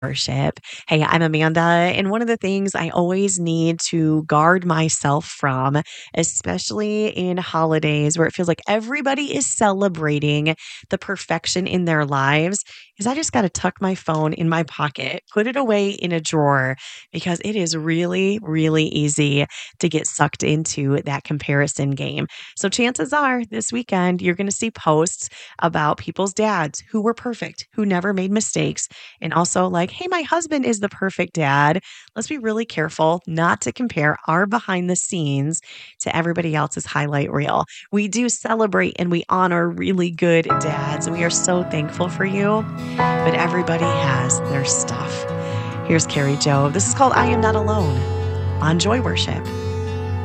Worship. Hey, I'm Amanda, and one of the things I always need to guard myself from, especially in holidays where it feels like everybody is celebrating the perfection in their lives, is I just got to tuck my phone in my pocket, put it away in a drawer, because it is really, really easy to get sucked into that comparison game. So chances are this weekend, you're going to see posts about people's dads who were perfect, who never made mistakes, and also like, hey, my husband is the perfect dad. Let's be really careful not to compare our behind the scenes to everybody else's highlight reel. We do celebrate and we honor really good dads. We are so thankful for you, but everybody has their stuff. Here's Carrie Joe. This is called I Am Not Alone on Joy Worship.